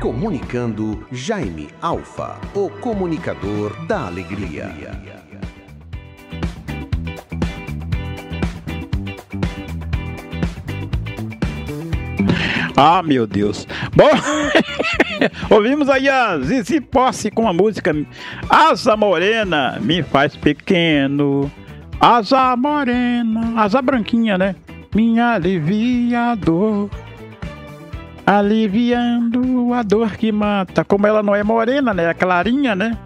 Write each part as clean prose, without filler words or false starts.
Comunicando Jaime Alfa, o comunicador da alegria. Ah, meu Deus. Bom, ouvimos aí a Zizi Posse com a música Asa Morena me faz pequeno. Asa morena, asa branquinha, né? Minha aliviador, aliviando a dor que mata. Como ela não é morena, né? É clarinha, né?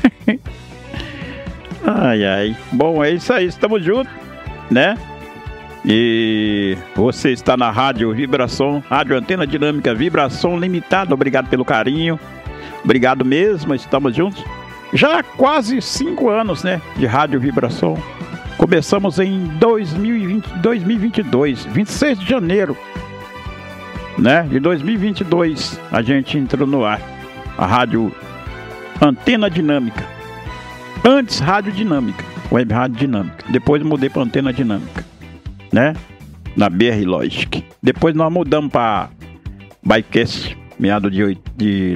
Ai, ai. Bom, é isso aí. Estamos juntos, né? E você está na Rádio Vibração, Rádio Antena Dinâmica Vibração Limitada. Obrigado pelo carinho. Obrigado mesmo, estamos juntos. Já há quase 5 anos, né, de Rádio Vibração. Começamos em 2022, 26 de janeiro, né, de 2022. A gente entrou no ar, a Rádio Antena Dinâmica. Antes, Rádio Dinâmica, Web Rádio Dinâmica. Depois mudei para Antena Dinâmica, né? Na BR Logic. Depois nós mudamos para Bycast, meado de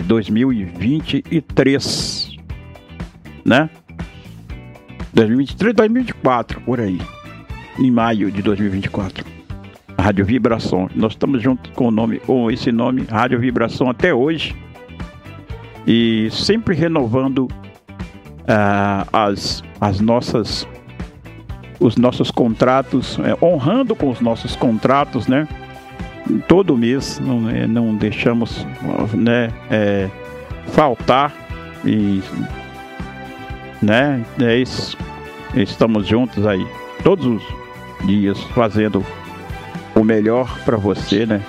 2023, né? 2023, 2024, por aí. Em maio de 2024. Rádio Vibração. Nós estamos juntos com esse nome, Rádio Vibração, até hoje. E sempre renovando os nossos contratos, honrando com os nossos contratos, né? Todo mês não deixamos, né, faltar, e, né, é isso. Estamos juntos aí todos os dias fazendo o melhor para você, né?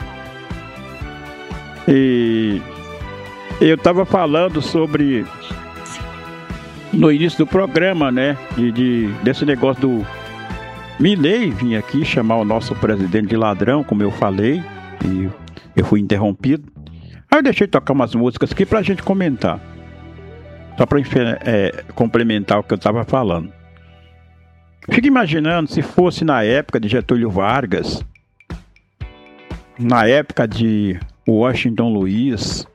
E eu estava falando sobre, no início do programa, né, desse negócio do Milei vir aqui chamar o nosso presidente de ladrão, como eu falei, e eu fui interrompido. Aí eu deixei tocar umas músicas aqui pra gente comentar, só pra complementar o que eu tava falando. Fico imaginando se fosse na época de Getúlio Vargas, na época de Washington Luiz,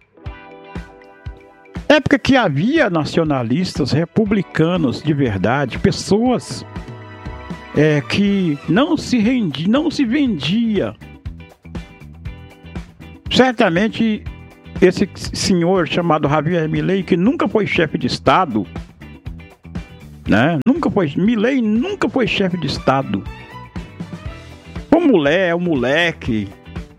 época que havia nacionalistas, republicanos de verdade, pessoas que não se vendia. Certamente esse senhor chamado Javier Milei, que nunca foi chefe de Estado, né? Milei nunca foi chefe de Estado. Um moleque,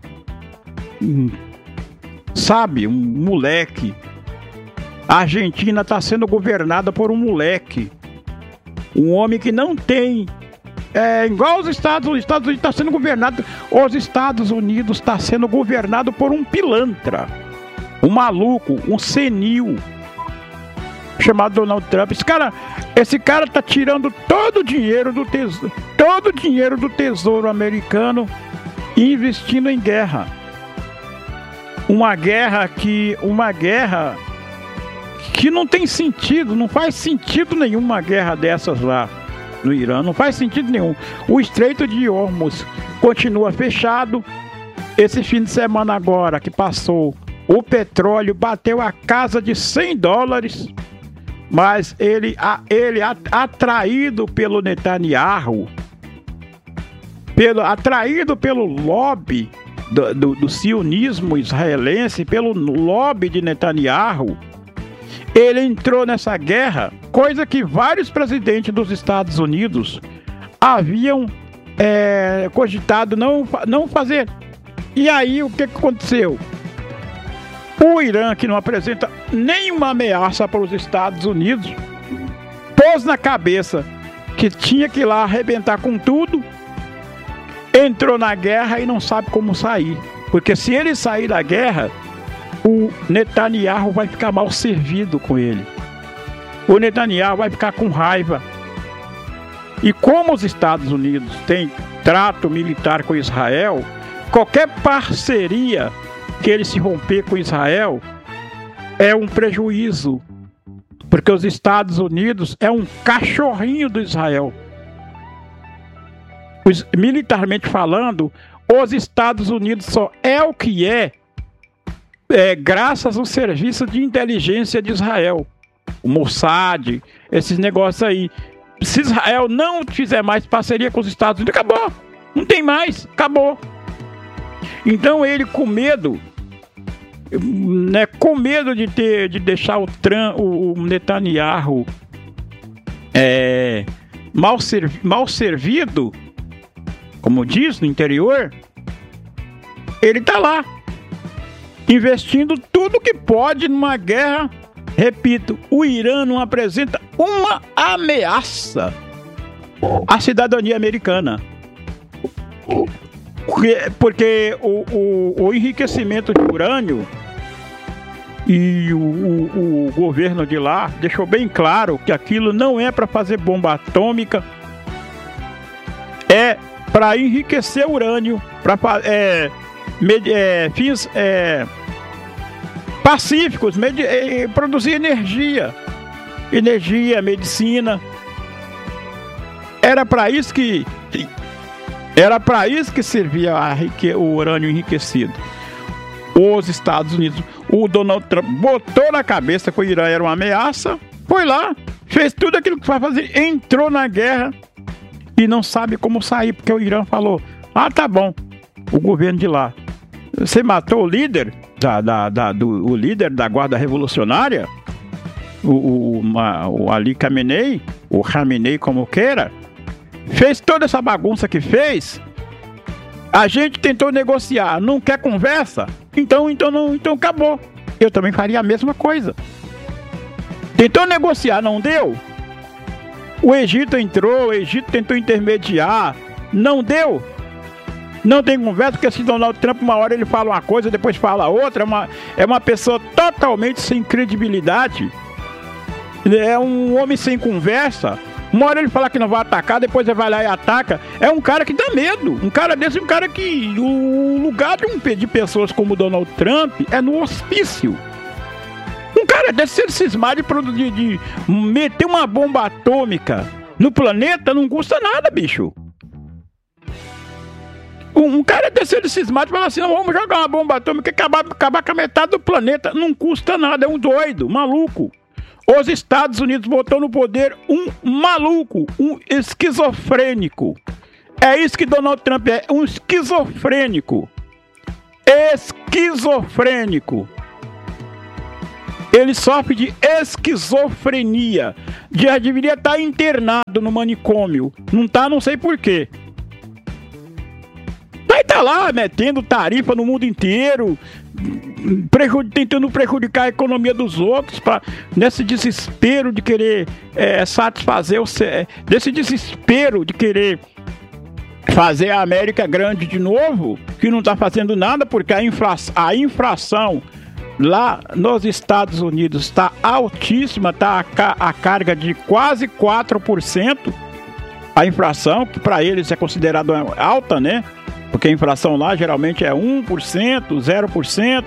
sabe, um moleque. A Argentina está sendo governada por um moleque, um homem que não tem, igual os Estados Unidos está sendo governado. Os Estados Unidos está sendo governado por um pilantra, um maluco, um senil chamado Donald Trump. Esse cara tá tirando todo o dinheiro do tesouro americano e investindo em guerra. Uma guerra que não tem sentido, não faz sentido nenhum uma guerra dessas lá no Irã, não faz sentido nenhum. O Estreito de Hormuz continua fechado. Esse fim de semana agora que passou, o petróleo bateu a casa de $100, mas ele atraído pelo Netanyahu, atraído pelo lobby do sionismo israelense, pelo lobby de Netanyahu, ele entrou nessa guerra, coisa que vários presidentes dos Estados Unidos haviam cogitado não fazer. E aí, o que aconteceu? O Irã, que não apresenta nenhuma ameaça para os Estados Unidos, pôs na cabeça que tinha que ir lá arrebentar com tudo, entrou na guerra e não sabe como sair. Porque se ele sair da guerra, o Netanyahu vai ficar mal servido com ele. O Netanyahu vai ficar com raiva. E como os Estados Unidos têm trato militar com Israel, qualquer parceria que ele se romper com Israel é um prejuízo. Porque os Estados Unidos é um cachorrinho do Israel. Militarmente falando, os Estados Unidos só é o que é graças ao serviço de inteligência de Israel, o Mossad, esses negócios aí. Se Israel não fizer mais parceria com os Estados Unidos, acabou. Não tem mais, acabou. Então ele com medo, né, de deixar o Netanyahu mal servido, como diz no interior, ele tá lá investindo tudo que pode numa guerra. Repito, o Irã não apresenta uma ameaça à cidadania americana. Porque o enriquecimento de urânio e o governo de lá deixou bem claro que aquilo não é para fazer bomba atômica, é para enriquecer urânio, para fins pacíficos, produzir energia, medicina. Era para isso que servia o urânio enriquecido. Os Estados Unidos, o Donald Trump botou na cabeça que o Irã era uma ameaça, foi lá, fez tudo aquilo que vai fazer, entrou na guerra e não sabe como sair, porque o Irã falou: ah, tá bom, o governo de lá, você matou o líder o líder da Guarda Revolucionária, o Ali Khamenei, o Khamenei como queira, fez toda essa bagunça que fez. A gente tentou negociar, não quer conversa? Então acabou. Eu também faria a mesma coisa. Tentou negociar, não deu? O Egito entrou, o Egito tentou intermediar, não deu? Não tem conversa, porque se Donald Trump uma hora ele fala uma coisa, depois fala outra, é uma pessoa totalmente sem credibilidade, é um homem sem conversa. Uma hora ele fala que não vai atacar, depois ele vai lá e ataca. É um cara que dá medo. Um cara desse é um cara que o lugar de pessoas como Donald Trump é no hospício. Um cara desse, se ele cismar de meter uma bomba atômica no planeta, não custa nada, bicho. Um cara desse, ele cismar de falar assim: não, vamos jogar uma bomba atômica e acabar com a metade do planeta. Não custa nada, é um doido, maluco. Os Estados Unidos botou no poder um maluco, um esquizofrênico. É isso que Donald Trump é, um esquizofrênico. Esquizofrênico. Ele sofre de esquizofrenia. Já deveria estar internado no manicômio. Não tá, não sei porquê. Aí tá lá metendo tarifa no mundo inteiro, tentando prejudicar a economia dos outros, nesse desespero de querer satisfazer desse desespero de querer fazer a América grande de novo, que não está fazendo nada, porque a inflação lá nos Estados Unidos está altíssima, está a carga de quase 4%. A inflação, que para eles é considerada alta, né? Porque a inflação lá geralmente é 1%, 0%,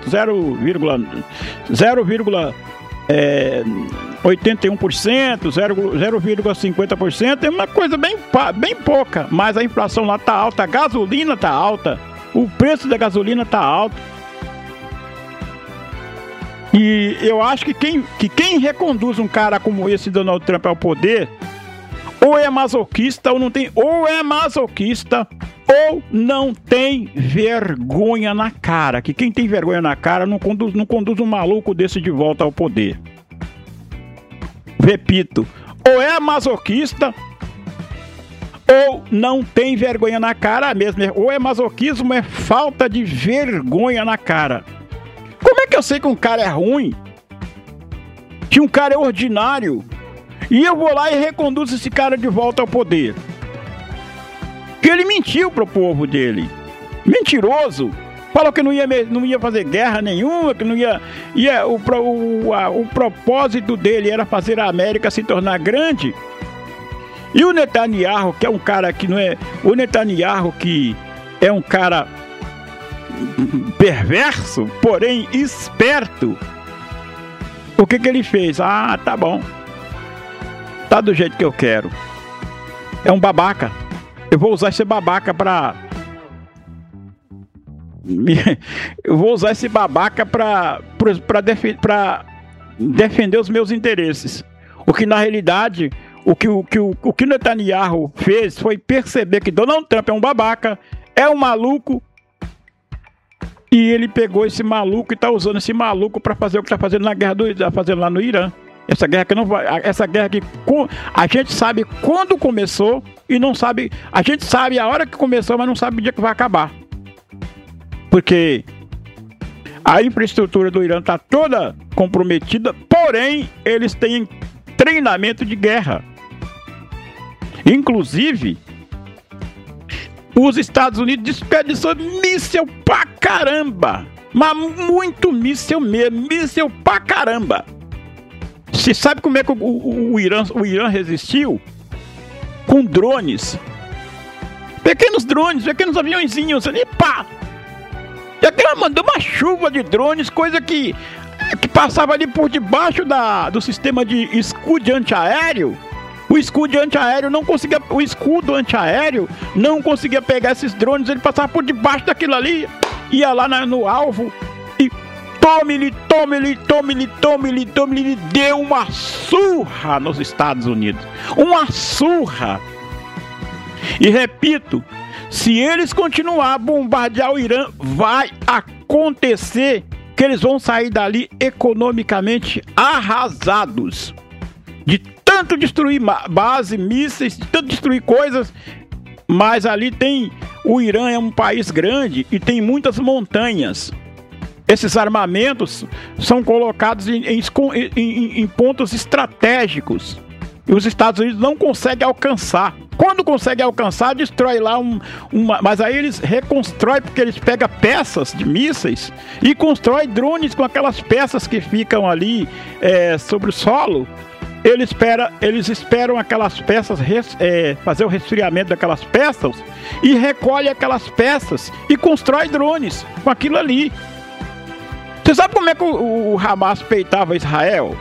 0,81%, 0,50%. É uma coisa bem pouca, mas a inflação lá está alta, a gasolina está alta, o preço da gasolina está alto. E eu acho que quem reconduz um cara como esse Donald Trump ao poder, ou é masoquista ou não tem, ou é masoquista ou não tem vergonha na cara. Que quem tem vergonha na cara não conduz um maluco desse de volta ao poder. Repito, ou é masoquista ou não tem vergonha na cara mesmo. Ou é masoquismo, é falta de vergonha na cara. Como é que eu sei que um cara é ruim? Que um cara é ordinário? E eu vou lá e reconduzo esse cara de volta ao poder. Que ele mentiu pro povo dele. Mentiroso. Falou que não ia fazer guerra nenhuma, que não o propósito dele era fazer a América se tornar grande. E o Netanyahu, que é um cara que não é... O Netanyahu, que é um cara perverso, porém esperto. O que ele fez? Ah, tá bom. Tá do jeito que eu quero. É um babaca. Eu vou usar esse babaca eu vou usar esse babaca para defender os meus interesses. O que na realidade, o que Netanyahu fez foi perceber que Donald Trump é um babaca, é um maluco, e ele pegou esse maluco e está usando esse maluco para fazer o que está fazendo na guerra fazendo lá no Irã. Essa guerra que não vai, essa guerra que a gente sabe quando começou e não sabe, a gente sabe a hora que começou, mas não sabe o dia que vai acabar. Porque a infraestrutura do Irã está toda comprometida, porém eles têm treinamento de guerra. Inclusive, os Estados Unidos desperdiçou míssil pra caramba, mas muito míssil mesmo, míssil pra caramba. Você sabe como é que o Irã resistiu? Com drones. Pequenos drones, pequenos aviãozinhos ali, pá! E aquela mandou uma chuva de drones, coisa que passava ali por debaixo do sistema de escudo antiaéreo. O escudo antiaéreo não conseguia pegar esses drones, ele passava por debaixo daquilo ali, ia lá no alvo e tome-lhe, deu uma surra nos Estados Unidos. Uma surra. E repito, se eles continuar a bombardear o Irã, vai acontecer que eles vão sair dali economicamente arrasados. De tanto destruir base, mísseis, de tanto destruir coisas. Mas ali o Irã é um país grande e tem muitas montanhas. Esses armamentos são colocados em pontos estratégicos. E os Estados Unidos não conseguem alcançar. Quando conseguem alcançar, destrói lá mas aí eles reconstroem, porque eles pegam peças de mísseis e constroem drones com aquelas peças que ficam ali sobre o solo. Eles esperam aquelas peças, fazer o resfriamento daquelas peças e recolhem aquelas peças e constrói drones com aquilo ali. Você sabe como é que o Hamas peitava Israel?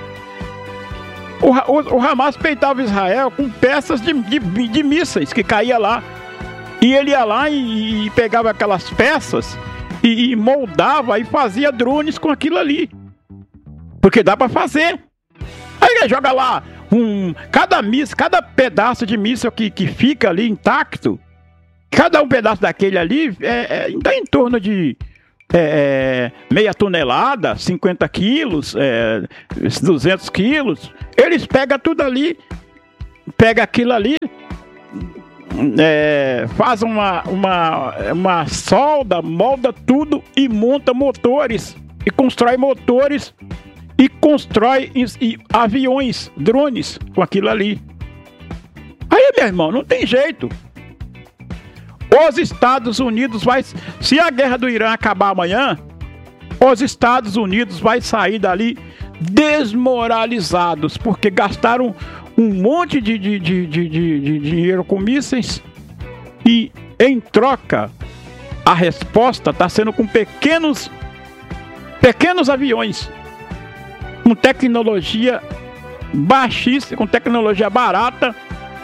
O Hamas peitava Israel com peças de mísseis que caía lá. E ele ia lá e pegava aquelas peças e moldava e fazia drones com aquilo ali. Porque dá para fazer. Aí ele joga lá cada pedaço de míssil que fica ali intacto, cada um pedaço daquele ali dá em torno de meia tonelada, 50 quilos, 200 quilos. Eles pegam tudo ali, pega aquilo ali, faz uma solda, molda tudo e monta motores, e constrói motores, e constrói aviões, drones com aquilo ali. Aí, meu irmão, não tem jeito. Os Estados Unidos se a guerra do Irã acabar amanhã, os Estados Unidos vai sair dali desmoralizados, porque gastaram um monte de dinheiro com mísseis e, em troca, a resposta está sendo com pequenos aviões, com tecnologia baixíssima, com tecnologia barata,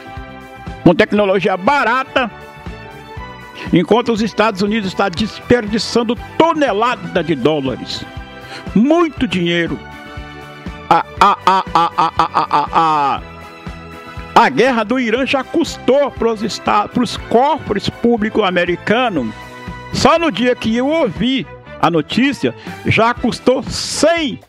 enquanto os Estados Unidos estão desperdiçando toneladas de dólares. Muito dinheiro. A guerra do Irã já custou para os cofres públicos americanos. Só no dia que eu ouvi a notícia, já custou 100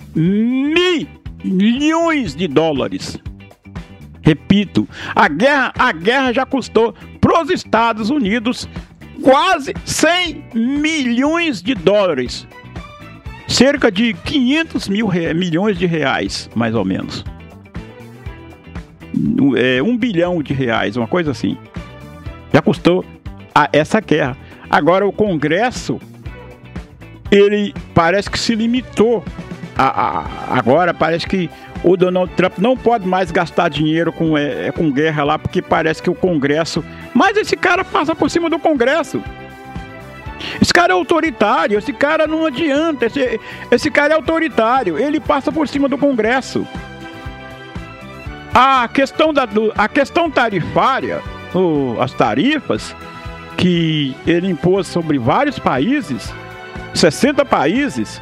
milhões de dólares. Repito, a guerra já custou para os Estados Unidos quase 100 milhões de dólares. Cerca de 500 milhões de reais, mais ou menos. 1 bilhão de reais, uma coisa assim. Já custou essa guerra. Agora o Congresso, ele parece que se limitou. Agora parece que o Donald Trump não pode mais gastar dinheiro com guerra lá, porque parece que o Congresso... Mas esse cara passa por cima do Congresso. Esse cara é autoritário, esse cara não adianta, esse cara é autoritário, ele passa por cima do Congresso. A questão tarifária, as tarifas, que ele impôs sobre vários países, 60 países,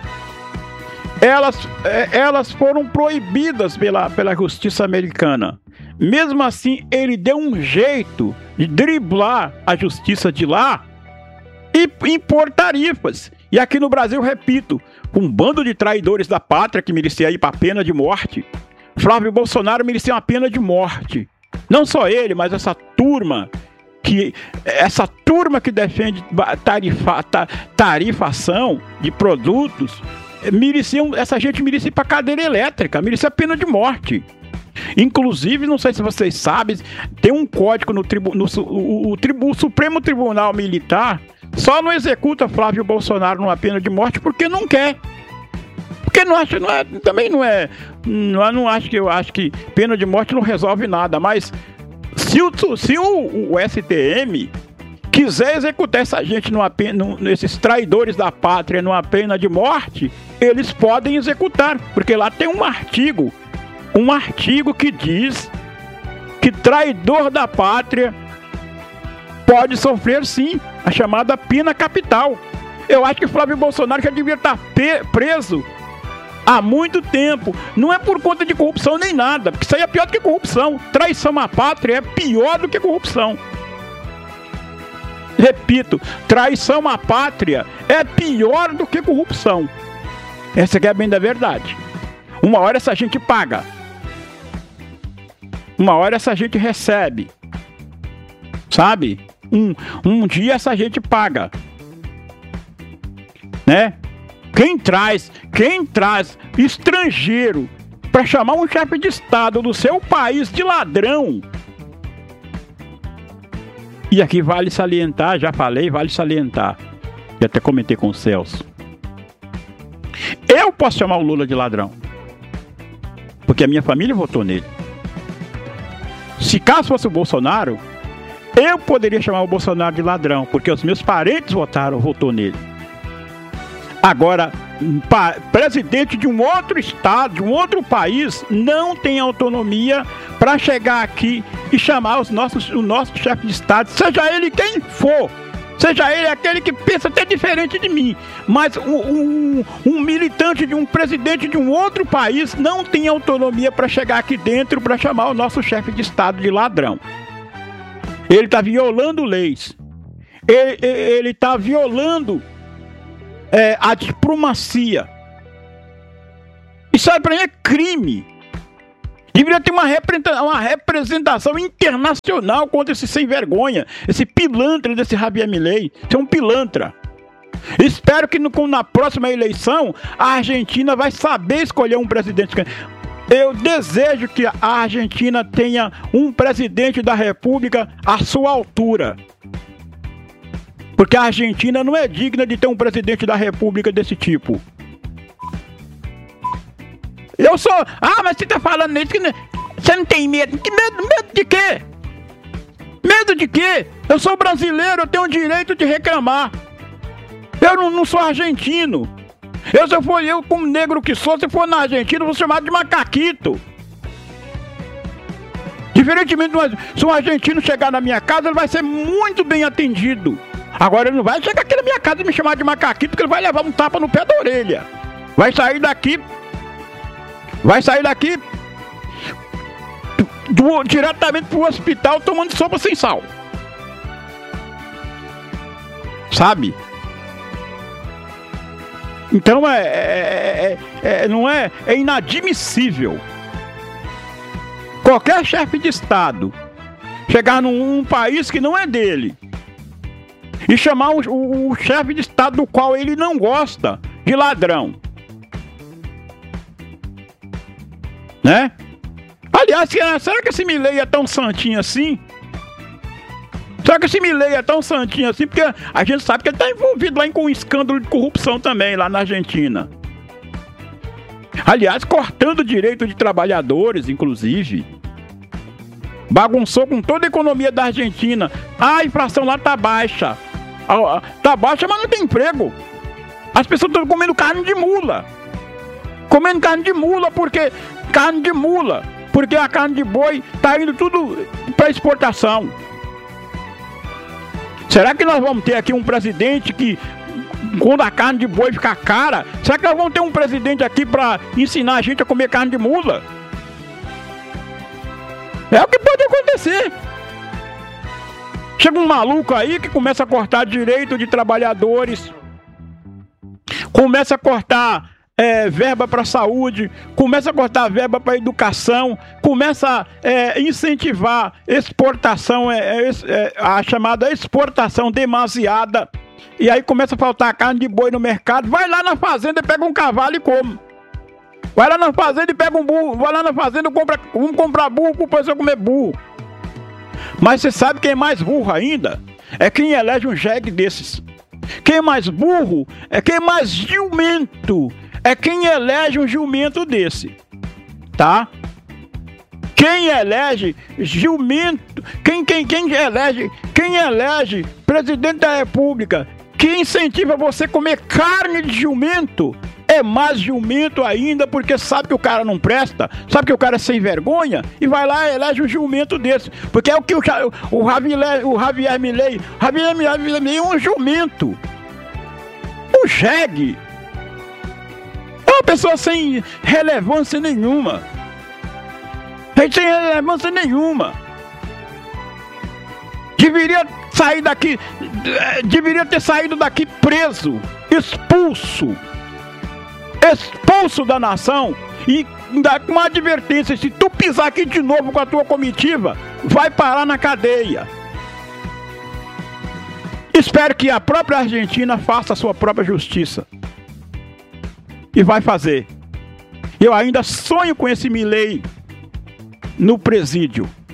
elas foram proibidas pela justiça americana. Mesmo assim, ele deu um jeito de driblar a justiça de lá e impor tarifas. E aqui no Brasil, repito, um bando de traidores da pátria que merecia ir para a pena de morte. Flávio Bolsonaro merecia uma pena de morte. Não só ele, mas essa turma que defende tarifação de produtos, essa gente merecia ir para cadeira elétrica, merecia pena de morte. Inclusive, não sei se vocês sabem, tem um código o Supremo Tribunal Militar só não executa Flávio Bolsonaro numa pena de morte porque não quer. Porque eu acho que pena de morte não resolve nada, mas se o STM quiser executar essa gente esses traidores da pátria numa pena de morte, eles podem executar, porque lá tem um artigo que diz que traidor da pátria pode sofrer sim a chamada pena capital. Eu acho que Flávio Bolsonaro já devia estar preso há muito tempo. Não é por conta de corrupção nem nada, porque isso aí é pior do que corrupção. Traição à pátria é pior do que corrupção. Repito, traição à pátria é pior do que corrupção. Essa aqui é bem da verdade. Uma hora essa gente paga. Uma hora essa gente recebe. Sabe? Um dia essa gente paga. Né? Quem traz estrangeiro para chamar um chefe de Estado do seu país de ladrão? E aqui vale salientar, já falei, vale salientar. E até comentei com o Celso. Eu posso chamar o Lula de ladrão, porque a minha família votou nele. Se caso fosse o Bolsonaro, eu poderia chamar o Bolsonaro de ladrão, porque os meus parentes votou nele. Agora, presidente de um outro estado, de um outro país, não tem autonomia para chegar aqui e chamar o nosso chefe de Estado, seja ele quem for, seja ele aquele que pensa até diferente de mim, mas um militante de um presidente de um outro país não tem autonomia para chegar aqui dentro para chamar o nosso chefe de Estado de ladrão. Ele está violando leis, ele está violando a diplomacia. Isso aí pra mim é crime. Deveria ter uma representação internacional contra esse sem vergonha, esse pilantra desse Javier Milei. Isso é um pilantra. Espero que na próxima eleição a Argentina vai saber escolher um presidente. Eu desejo que a Argentina tenha um presidente da República à sua altura. Porque a Argentina não é digna de ter um presidente da República desse tipo. Eu sou... mas você tá falando isso que você não tem medo. Que medo de quê? Medo de quê? Eu sou brasileiro, eu tenho o direito de reclamar. Eu não sou argentino. Eu como negro que sou, se for na Argentina, eu vou ser chamado de macaquito. Diferentemente, se um argentino chegar na minha casa, ele vai ser muito bem atendido. Agora ele não vai chegar aqui na minha casa e me chamar de macaquito, porque ele vai levar um tapa no pé da orelha. Vai sair daqui diretamente pro hospital tomando sopa sem sal. Sabe? Então é inadmissível qualquer chefe de Estado chegar num país que não é dele e chamar o chefe de Estado do qual ele não gosta de ladrão. Né? Aliás, será que esse Milei é tão santinho assim? Será que esse Milei é tão santinho assim? Porque a gente sabe que ele está envolvido lá com um escândalo de corrupção também, lá na Argentina. Aliás, cortando o direito de trabalhadores, inclusive. Bagunçou com toda a economia da Argentina. A inflação lá tá baixa. Tá baixa, mas não tem emprego. As pessoas estão comendo carne de mula. Comendo carne de mula, porque a carne de boi tá indo tudo para exportação. Será que nós vamos ter aqui um presidente que, quando a carne de boi ficar cara, será que nós vamos ter um presidente aqui para ensinar a gente a comer carne de mula? É o que pode acontecer. Chega um maluco aí que começa a cortar direito de trabalhadores, começa a cortar verba para saúde, começa a cortar verba para educação, começa a incentivar exportação, a chamada exportação demasiada, e aí começa a faltar carne de boi no mercado. Vai lá na fazenda e pega um cavalo e come. Vai lá na fazenda e pega um burro. Vai lá na fazenda e vamos comprar burro para o pessoal comer burro. Mas você sabe quem é mais burro ainda? É quem elege um jegue desses. Quem é mais burro é quem é mais jumento. É quem elege um jumento desse, tá? Quem elege jumento, quem elege presidente da república, que incentiva você a comer carne de jumento, é mais jumento ainda, porque sabe que o cara não presta, sabe que o cara é sem vergonha, e vai lá e elege um jumento desse, porque é o que o Javier Milei é um jumento, um jegue. É uma pessoa sem relevância nenhuma. Sem relevância nenhuma. Deveria ter saído daqui preso, expulso da nação, e dar uma advertência: se tu pisar aqui de novo com a tua comitiva, vai parar na cadeia. Espero que a própria Argentina faça a sua própria justiça. E vai fazer. Eu ainda sonho com esse Milei no presídio.